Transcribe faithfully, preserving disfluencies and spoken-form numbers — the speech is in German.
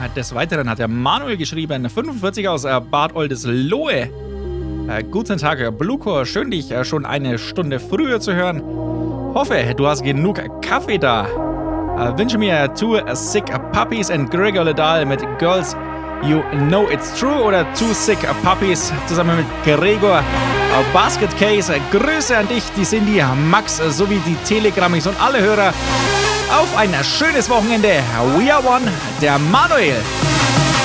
Des Weiteren hat der Manuel geschrieben, fünfundvierzig aus äh, Bad Oldesloe. Äh, guten Tag, Blucor. Schön, dich äh, schon eine Stunde früher zu hören. Hoffe, du hast genug Kaffee da. Äh, wünsche mir Two Sick Puppies and Gregor Ledal mit Girls You Know It's True oder Two Sick Puppies zusammen mit Gregor. Äh, Basket Case, Grüße an dich, die Cindy, Max sowie die Telegrammis und alle Hörer. Auf ein schönes Wochenende. We are one, der Manuel.